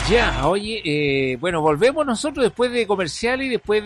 Ya, oye, bueno, volvemos nosotros después de comercial y después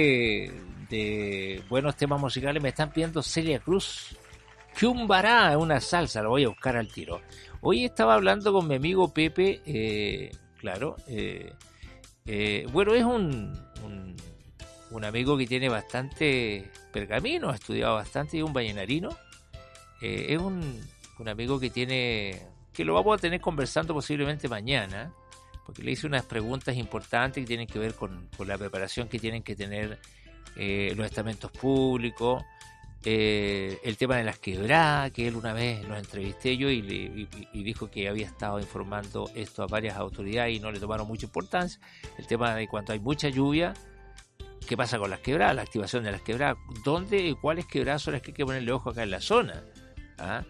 de buenos temas musicales. Me están pidiendo Celia Cruz, Chumbará, una salsa, la voy a buscar al tiro. Hoy estaba hablando con mi amigo Pepe, claro, bueno, es un amigo que tiene bastante pergamino, ha estudiado bastante y es un vallenarino. Es un amigo que lo vamos a tener conversando posiblemente mañana, porque le hice unas preguntas importantes que tienen que ver con la preparación que tienen que tener los estamentos públicos, el tema de las quebradas, que él una vez lo entrevisté yo y dijo que había estado informando esto a varias autoridades y no le tomaron mucha importancia. El tema de cuando hay mucha lluvia, ¿qué pasa con las quebradas? La activación de las quebradas. ¿Dónde y cuáles quebradas son las que hay que ponerle ojo acá en la zona? ¿Ah?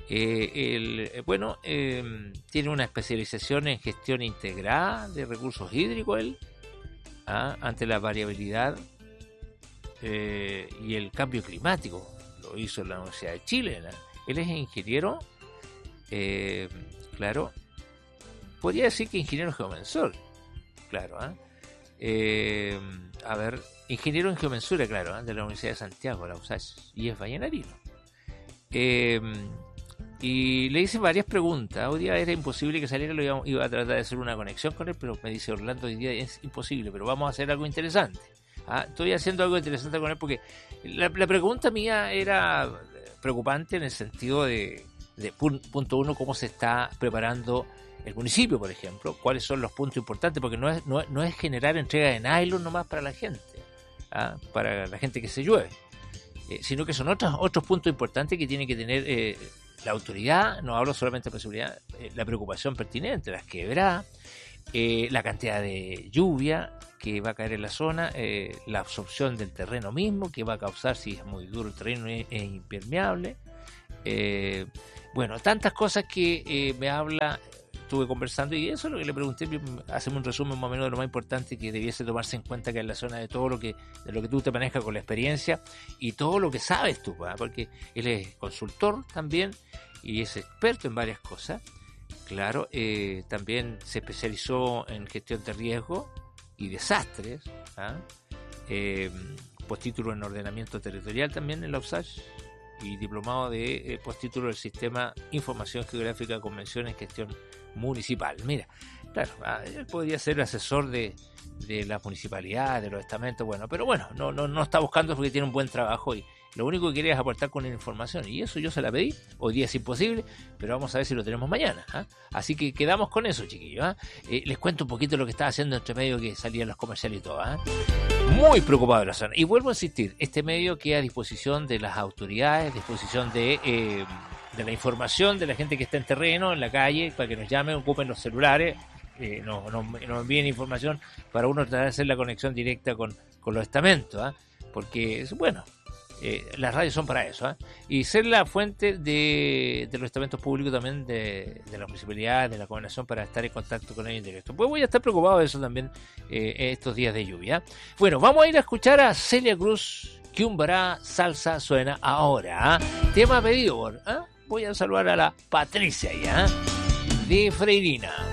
Tiene una especialización en gestión integrada de recursos hídricos él, ante la variabilidad y el cambio climático. Lo hizo en la Universidad de Chile, ¿no? Él es ingeniero, claro, podría decir que ingeniero geomensor, claro, ingeniero en geomensura, claro, de la Universidad de Santiago, la USACH, y es vallenarino. Y le hice varias preguntas. Hoy día era imposible que saliera, iba a tratar de hacer una conexión con él, pero me dice Orlando, hoy día es imposible, pero vamos a hacer algo interesante. Estoy haciendo algo interesante con él porque la pregunta mía era preocupante en el sentido de punto uno, cómo se está preparando el municipio, por ejemplo, cuáles son los puntos importantes, porque no es generar entrega de nylon nomás para la gente, para la gente que se llueve, sino que son otros puntos importantes que tiene que tener la autoridad. No hablo solamente de posibilidad, la preocupación pertinente, las quebradas, la cantidad de lluvia que va a caer en la zona, la absorción del terreno mismo, que va a causar, si es muy duro el terreno, es impermeable. Bueno, tantas cosas que me habla, estuve conversando, y eso es lo que le pregunté. Hacemos un resumen más o menos de lo más importante que debiese tomarse en cuenta acá en la zona, de lo que tú te manejas con la experiencia y todo lo que sabes tú, porque él es consultor también y es experto en varias cosas. Claro, también se especializó en gestión de riesgo y desastres, postítulo en ordenamiento territorial también en la USACH, y diplomado de postítulo del Sistema Información Geográfica, Convención en Gestión Municipal. Mira, claro, él podría ser asesor de las municipalidades, de los estamentos, bueno, pero bueno, no está buscando porque tiene un buen trabajo y lo único que quiere es aportar con información, y eso yo se la pedí. Hoy día es imposible, pero vamos a ver si lo tenemos mañana, Así que quedamos con eso, chiquillos. Les cuento un poquito lo que estaba haciendo entre medio, que salían los comerciales y todo. Muy preocupado de la zona. Y vuelvo a insistir, este medio queda a disposición de las autoridades, a disposición de la información de la gente que está en terreno, en la calle, para que nos llamen, ocupen los celulares, nos envíen información para uno tratar de hacer la conexión directa con los estamentos, porque, bueno, las radios son para eso, y ser la fuente de los estamentos públicos también, de la municipalidad, de la gobernación, para estar en contacto con ellos directo. Pues voy a estar preocupado de eso también estos días de lluvia. Bueno, vamos a ir a escuchar a Celia Cruz, Chumbará, salsa suena ahora, tema pedido por, voy a saludar a la Patricia ya, de Freirina.